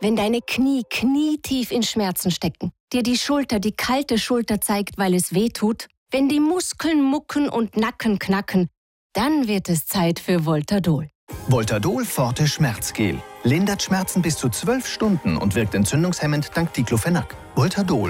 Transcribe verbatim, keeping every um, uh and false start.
Wenn deine Knie knietief in Schmerzen stecken, dir die Schulter die kalte Schulter zeigt, weil es weh tut, wenn die Muskeln mucken und Nacken knacken, dann wird es Zeit für Voltadol. Voltadol Forte Schmerzgel. Lindert Schmerzen bis zu zwölf Stunden und wirkt entzündungshemmend dank Diclofenac. Voltadol.